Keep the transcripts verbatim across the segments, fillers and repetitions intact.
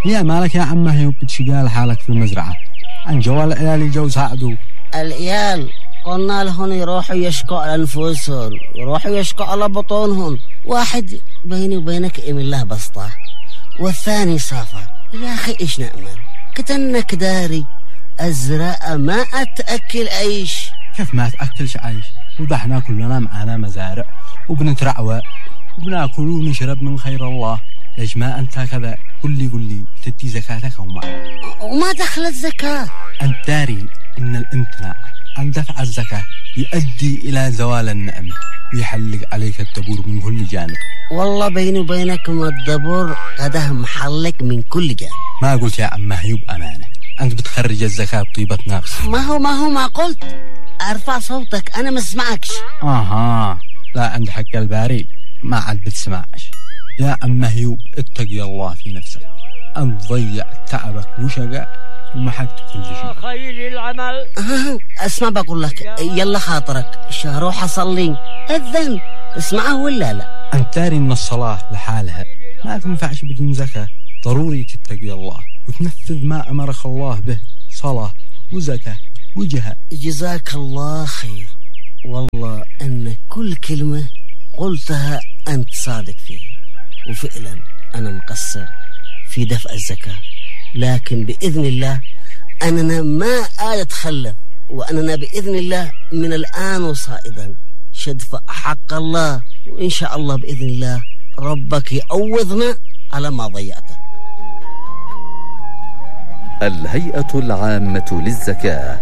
يا مالك يا عم هيوب بتشقال حالك في المزرعة؟ عن جوال العيال جو ساعدوا. العيال قلنا لهم يروحوا يشكوا على أنفسهم، يروحوا يشكوا على بطونهم. واحد بيني وبينك إيم الله بسطة، والثاني سافر. يا أخي إيش نأمل؟ كتنك داري الزراعة ما أتأكل عيش. كيف ما أتأكلش عيش؟ وضحنا كلنا معنا مزارع وبنترعوى وبناكل ونشرب من خير الله. ليش ما أنت كذا؟ قل لي قل لي تدي زكاتك وما وما دخل الزكاة؟ أنت داري إن الامتناع عن دفع الزكاة يؤدي إلى زوال النعمة ويحلق عليك الدبور من كل جانب. والله بيني وبينكم الدبور قده محلك من كل جانب. ما قلت يا عم هيوب أمانة، أنت بتخرج الزكاة بطيبة نفس. ما هو ما هو ما قلت أرفع صوتك أنا ما اسمعكش. آها لا، عند حق الباري ما عاد بتسمعش. يا عم هيوب اتقي الله في نفسك، أنت ضيع تعبك وشقاء ومحقت كل شيء. خير العمل. آه اسمع بقول لك، يلا خاطرك شهروح أصلي الذن اسمعه ولا لا؟ أنت داري إن الصلاة لحالها ما تنفعش بدون زكاة. ضروري تتقي الله وتنفذ ما أمرك الله به، صلاة وزكاة وجهاد. جزاك الله خير، والله أن كل كلمة قلتها أنت صادق فيها، وفعلا أنا مقصر في دفع الزكاة، لكن بإذن الله أننا ما أتخلف، وأننا بإذن الله من الآن وصائدا شدفع حق الله، وإن شاء الله بإذن الله ربك يعوضنا على ما ضيعته. الهيئة العامة للزكاة.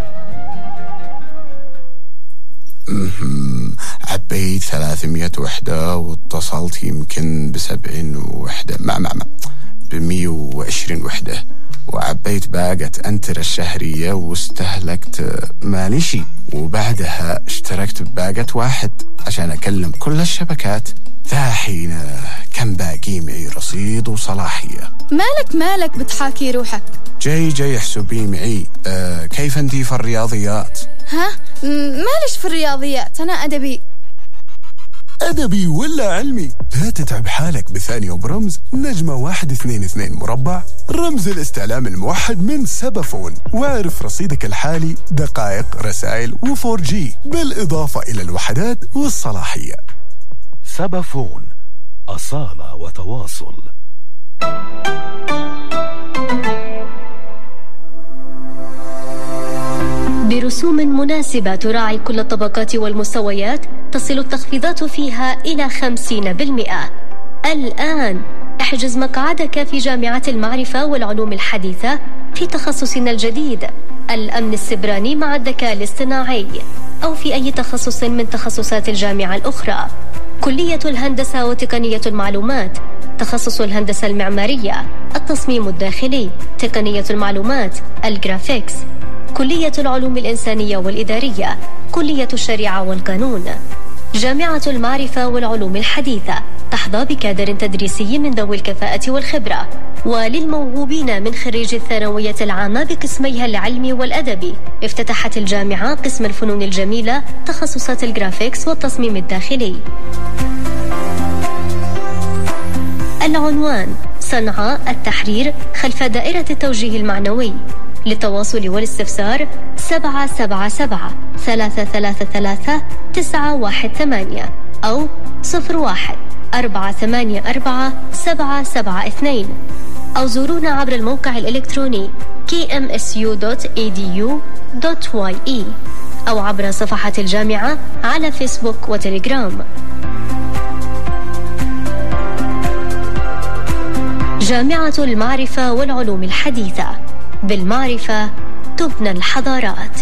عبيت ثلاثمية وحدة واتصلت يمكن بسبعين وحدة مع مع مع بمية وعشرين وحدة، وعبيت باقة أنتر الشهرية واستهلكت ماليشي، وبعدها اشتركت بباقة واحد عشان أكلم كل الشبكات. ذا حين كم باقي معي رصيد وصلاحية. مالك مالك بتحاكي روحك؟ جاي جاي احسبي معي. أه كيف انتي في الرياضيات؟ ها مالش في الرياضيات، أنا أدبي. أدبي ولا علمي؟ لا تتعب حالك بثانية وبرمز نجمة واحد اثنين اثنين مربع رمز الاستعلام الموحد من سبافون، واعرف رصيدك الحالي دقائق رسائل وفور جي بالإضافة إلى الوحدات والصلاحية. سبافون، أصالة وتواصل. برسوم مناسبة تراعي كل الطبقات والمستويات، تصل التخفيضات فيها إلى خمسين بالمئة. الآن احجز مقعدك في جامعة المعرفة والعلوم الحديثة في تخصصنا الجديد الأمن السبراني مع الذكاء الاصطناعي، أو في أي تخصص من تخصصات الجامعة الأخرى. كلية الهندسة وتقنية المعلومات، تخصص الهندسة المعمارية، التصميم الداخلي، تقنية المعلومات، الجرافيكس. كلية العلوم الإنسانية والإدارية، كلية الشريعة والقانون. جامعة المعرفة والعلوم الحديثة تحظى بكادر تدريسي من ذوي الكفاءة والخبرة. وللموهوبين من خريج الثانوية العامة بقسميها العلمي والأدبي، افتتحت الجامعة قسم الفنون الجميلة، تخصصات الجرافيكس والتصميم الداخلي. العنوان: صنعاء التحرير خلف دائرة التوجيه المعنوي. للتواصل والاستفسار سبعة سبعة سبعة ثلاثة ثلاثة ثلاثة تسعة واحد ثمانية أو صفر واحد أربعة ثمانية أربعة سبعة سبعة اثنين، أو زورونا عبر الموقع الإلكتروني كي إم إس يو دوت إي دي يو دوت واي إي أو عبر صفحة الجامعة على فيسبوك وتليجرام. جامعة المعرفة والعلوم الحديثة، بالمعرفة تبنى الحضارات.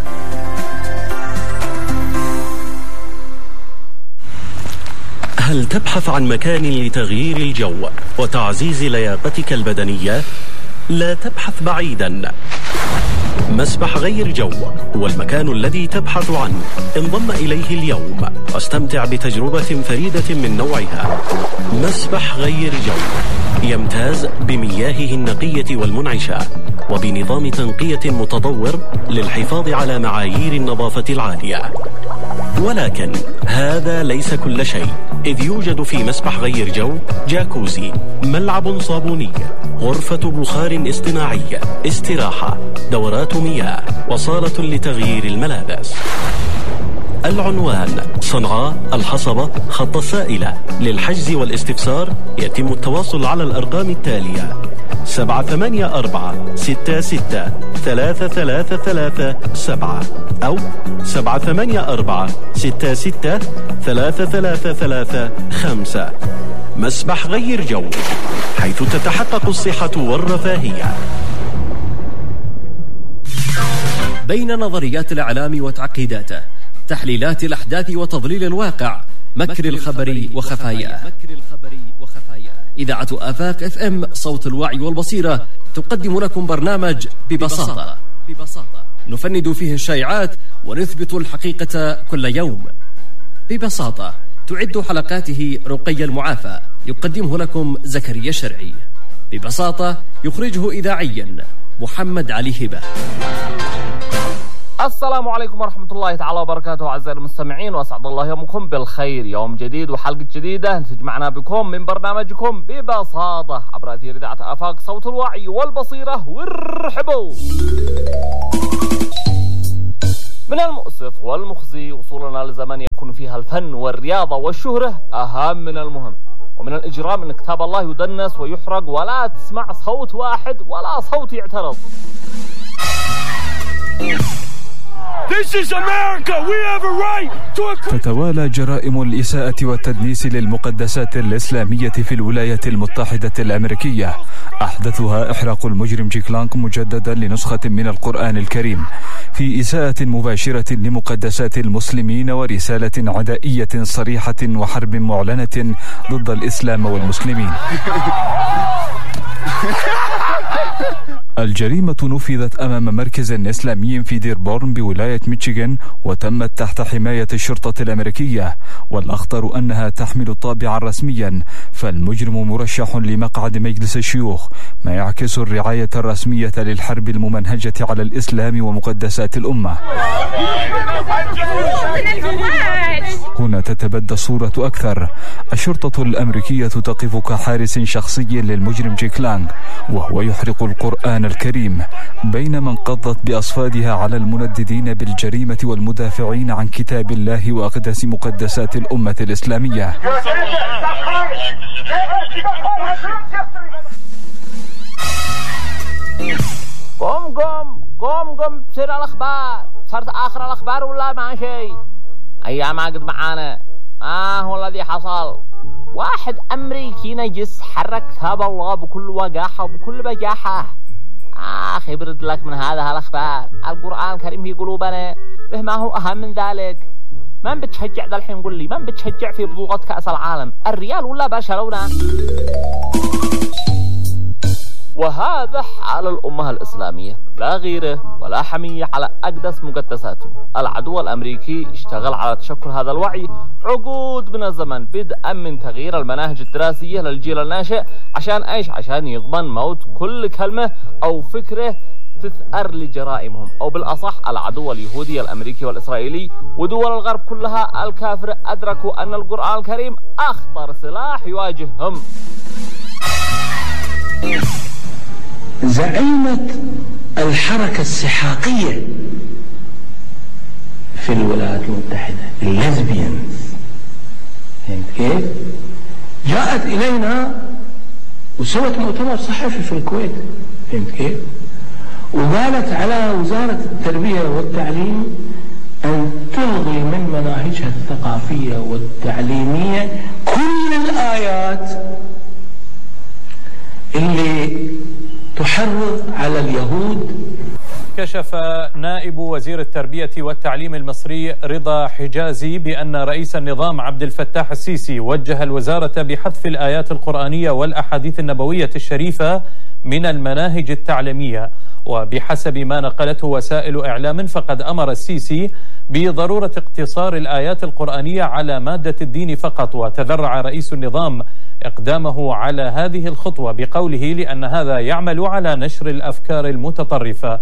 هل تبحث عن مكان لتغيير الجو وتعزيز لياقتك البدنية؟ لا تبحث بعيدا، مسبح غير جو هو المكان الذي تبحث عنه. انضم إليه اليوم واستمتع بتجربة فريدة من نوعها. مسبح غير جو يمتاز بمياهه النقية والمنعشة وبنظام تنقية متطور للحفاظ على معايير النظافة العالية. ولكن هذا ليس كل شيء، إذ يوجد في مسبح غير جو جاكوزي، ملعب صابوني، غرفة بخار اصطناعي، استراحة، دورات مياه، وصالة لتغيير الملابس. العنوان: صنعاء الحصبة، خط السائلة. للحجز والاستفسار يتم التواصل على الأرقام التالية: سبعة ثمانية أربعة ستة ستة ثلاثة ثلاثة ثلاثة سبعة أو سبعة ثمانية أربعة ستة ستة ثلاثة ثلاثة ثلاثة خمسة. مسبح غير جو، حيث تتحقق الصحة والرفاهية. بين نظريات الإعلام وتعقيداته، تحليلات الأحداث وتضليل الواقع، مكر الخبر وخفاياه. إذاعة آفاق اف ام صوت الوعي والبصيرة تقدم لكم برنامج ببساطة. نفند فيه الشائعات ونثبت الحقيقة كل يوم. ببساطة تعد حلقاته رقي المعافى، يقدمه لكم زكريا شرعي. ببساطة يخرجه إذاعيا محمد علي هبة. السلام عليكم ورحمة الله تعالى وبركاته أعزائي المستمعين، وأسعد الله يومكم بالخير. يوم جديد وحلقة جديدة تجمعنا بكم من برنامجكم ببساطة عبر أثير إذاعة آفاق صوت الوعي والبصيرة. وارحبوا. من المؤسف والمخزي وصولنا لزمن يكون فيها الفن والرياضة والشهرة أهم من المهم، ومن الإجرام أن كتاب الله يدنس ويحرق ولا تسمع صوت واحد ولا صوت يعترض. This is America. We have a right to a... تتوالى جرائم الإساءة والتدنيس للمقدسات الإسلامية في الولايات المتحدة الأمريكية، أحدثها إحراق المجرم جيك لانك مجددا لنسخة من القرآن الكريم في إساءة مباشرة لمقدسات المسلمين ورسالة عدائية صريحة وحرب معلنة ضد الإسلام والمسلمين. الجريمة نفذت أمام مركز إسلامي في ديربورن بولاية ميشيغان، وتمت تحت حماية الشرطة الأمريكية، والأخطر أنها تحمل طابعا رسميا، فالمجرم مرشح لمقعد مجلس الشيوخ، ما يعكس الرعاية الرسمية للحرب الممنهجة على الإسلام ومقدسات الأمة. هنا تتبدى الصورة أكثر. الشرطة الأمريكية تقف كحارس شخصي للمجرم جيك لانك وهو يحرق القرآن الكريم، بينما انقضت بأصفادها على المنددين بالجريمة والمدافعين عن كتاب الله وأقدس مقدسات الأمة الإسلامية. قم قم قم قم بسير الأخبار. صارت آخر الأخبار ولا ما شيء؟ أيام ما قد معانا. ما هو الذي حصل؟ واحد أمريكي نجس حرك كتاب الله بكل وقاحة وبكل بجاحة. آخ يبرد لك من هذا الأخبار. القرآن الكريم في قلوبنا، به ما هو أهم من ذلك. من بتشجع ذا الحين؟ قل لي من بتشجع في بطولة كأس العالم؟ الريال ولا برشلونة؟ وهذا حال الأمة الإسلامية، لا غيره ولا حمية على أقدس مقدساتهم. العدو الأمريكي اشتغل على تشكل هذا الوعي عقود من الزمن، بدءا من تغيير المناهج الدراسية للجيل الناشئ. عشان ايش؟ عشان يضمن موت كل كلمة أو فكرة تثأر لجرائمهم، أو بالأصح العدو اليهودي الأمريكي والإسرائيلي ودول الغرب كلها الكافرة أدركوا أن القرآن الكريم أخطر سلاح يواجههم. زعيمة الحركة السحاقية في الولايات المتحدة، الليزبيانز، فهمت كيف؟ جاءت إلينا وسوت مؤتمر صحفي في الكويت، فهمت كيف؟ وقالت على وزارة التربية والتعليم أن تلغي من مناهجها الثقافية والتعليمية كل الآيات اللي تحرض على اليهود. كشف نائب وزير التربية والتعليم المصري رضا حجازي بأن رئيس النظام عبد الفتاح السيسي وجه الوزارة بحذف الآيات القرآنية والأحاديث النبوية الشريفة من المناهج التعليمية، وبحسب ما نقلته وسائل إعلام فقد أمر السيسي بضرورة اقتصار الآيات القرآنية على مادة الدين فقط، وتذرع رئيس النظام إقدامه على هذه الخطوة بقوله لأن هذا يعمل على نشر الأفكار المتطرفة.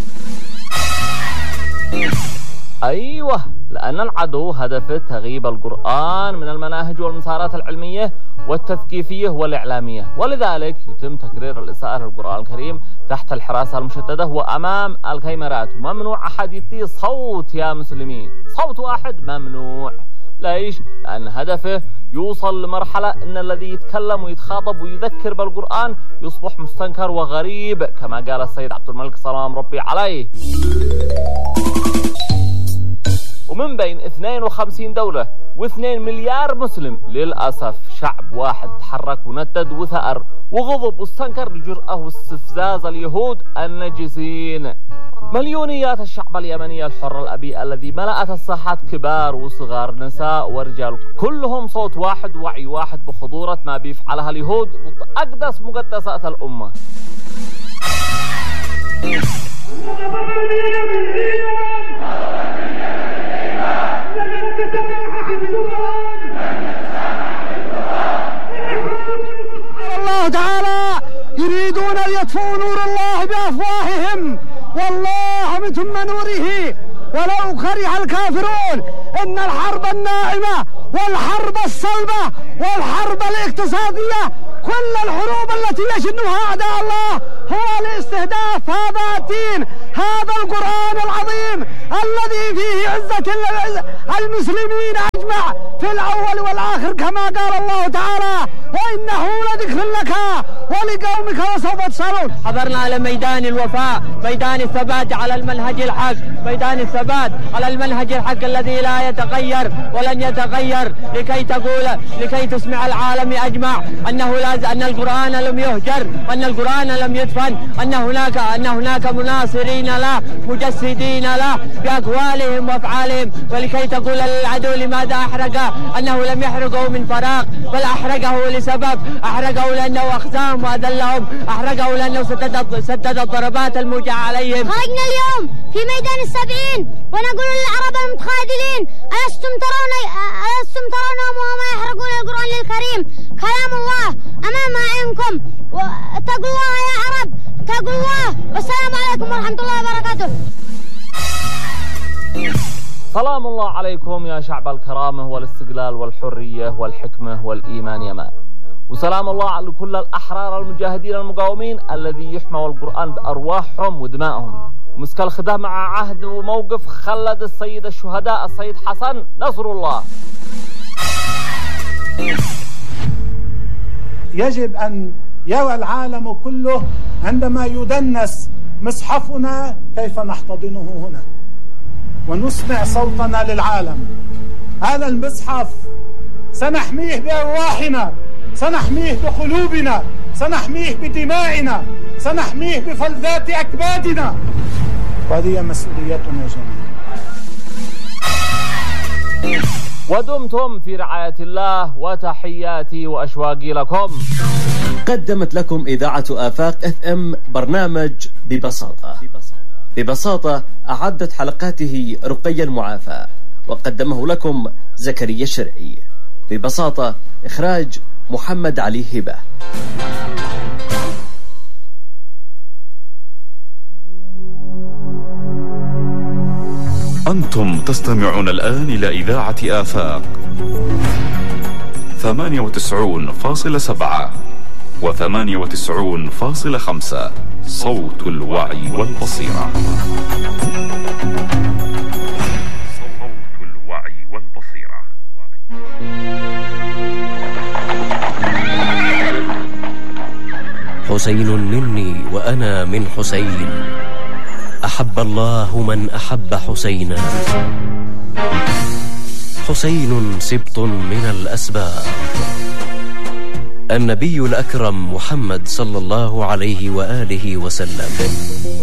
أيوة، لأن العدو هدفه تغييب القرآن من المناهج والمسارات العلمية والتثقيفية والإعلامية، ولذلك يتم تكرير الإساءة للقرآن الكريم تحت الحراسة المشددة وأمام الكاميرات، وممنوع أحد يدي صوت يا مسلمين، صوت واحد ممنوع. ليش؟ لأن هدفه يوصل لمرحلة أن الذي يتكلم ويتخاطب ويذكر بالقرآن يصبح مستنكر وغريب، كما قال السيد عبد الملك سلام ربي عليه. ومن بين اثنين وخمسين دولة واثنين مليار مسلم، للأسف شعب واحد تحرك وندد وثأر وغضب واستنكر لجرأة واستفزاز اليهود النجسين. مليونيات الشعب اليمني الحر الأبي الذي ملأت الساحات كبار وصغار، نساء ورجال، كلهم صوت واحد ووعي واحد بخطورة ما بيفعلها اليهود ضد أقدس مقدسات الأمة. الله تعالى يريدون أن يطفئوا نور الله بأفواههم والله من ثم نوره ولو كره الكافرون. إن الحرب الناعمة والحرب الصلبة والحرب الاقتصادية، كل الحروب التي يشنها أعداء الله هو لاستهداف هذا الدين، هذا القرآن العظيم الذي فيه عزة المسلمين أجمع في الأول والآخر، كما قال الله تعالى: وإنه لذكر لك ولقومك وسوف تسألون. حضرنا على ميدان الوفاء، ميدان الثبات على المنهج الحق، ميدان الثبات على المنهج الحق الذي لا يتغير ولن يتغير، لكي تقول لكي تسمع العالم أجمع أنه لا أن القرآن لم يهجر، أن القرآن لم يدفن، أن هناك أن هناك مناصرين له، مجسدين له بأقوالهم وأفعالهم، ولكي تقول للعدو لماذا أحرقه، أنه لم يحرقه من فراغ، بل أحرقه لسبب، أحرقه لأنه أخزاهم وأذلهم، أحرقه لأنه سدد سدد الضربات الموجعة عليهم. خرجنا اليوم في ميدان السبعين ونقول للعرب المتخاذلين: ألستم ترون ألستم ترونهم وهم يحرقون القرآن الكريم، كلام الله أمام أعينكم، اتقوا الله يا عرب، اتقوا الله، والسلام عليكم ورحمة الله وبركاته. سلام الله عليكم يا شعب الكرامة والاستقلال والحرية والحكمة والإيمان يمان، وسلام الله لكل الأحرار المجاهدين المقاومين الذي يحموا القرآن بأرواحهم ودمائهم، ومسك الخدام مع عهد وموقف خلد السيد الشهداء السيد حسن نصر الله. يجب أن يرى العالم كله عندما يدنس مصحفنا كيف نحتضنه هنا ونسمع صوتنا للعالم. هذا المصحف سنحميه بأرواحنا، سنحميه بقلوبنا، سنحميه بدمائنا، سنحميه بفلذات أكبادنا، وهذه مسؤوليتنا جميعا. ودمتم في رعاية الله، وتحياتي وأشواقي لكم. قدمت لكم إذاعة آفاق اف ام برنامج ببساطة. ببساطة أعدت حلقاته رقي المعافى، وقدمه لكم زكريا الشرعي. ببساطة إخراج محمد علي هبة. أنتم تستمعون الآن إلى إذاعة آفاق ثمانية وتسعون فاصلة سبعة وثمانية وتسعون فاصلة خمسة، صوت الوعي والبصيرة. صوت الوعي والبصيرة. حسين مني وأنا من حسين، أحب الله من أحب حسينا. حسين سبط من الأسباط، النبي الأكرم محمد صلى الله عليه وآله وسلم.